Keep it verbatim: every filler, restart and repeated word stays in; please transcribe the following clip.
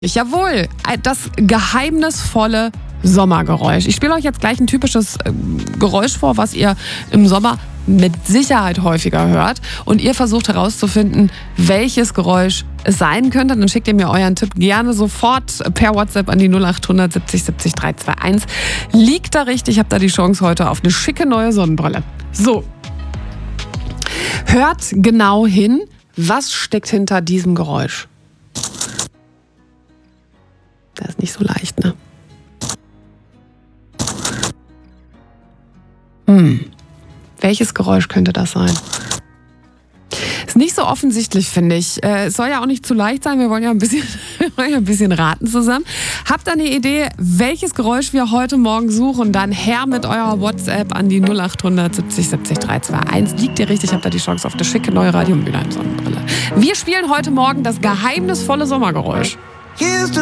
Jawohl, das geheimnisvolle Sommergeräusch. Ich spiele euch jetzt gleich ein typisches äh, Geräusch vor, was ihr im Sommer mit Sicherheit häufiger hört. Und ihr versucht herauszufinden, welches Geräusch es sein könnte. Dann schickt ihr mir euren Tipp gerne sofort per WhatsApp an die null acht hundert siebzig siebzig drei zwei eins. Liegt da richtig, habt da die Chance heute auf eine schicke neue Sonnenbrille. So, hört genau hin, was steckt hinter diesem Geräusch. Das ist nicht so leicht, ne? Hm. Welches Geräusch könnte das sein? Ist nicht so offensichtlich, finde ich. Äh, es soll ja auch nicht zu leicht sein. Wir wollen ja ein bisschen, wir wollen ja ein bisschen raten zusammen. Habt ihr eine Idee, welches Geräusch wir heute Morgen suchen? Dann her mit eurer WhatsApp an die null acht hundert siebzig siebzig drei zwei eins. Liegt ihr richtig, habt ihr die Chance auf eine schicke neue Radio Mülheim Sonnenbrille. Wir spielen heute Morgen das geheimnisvolle Sommergeräusch.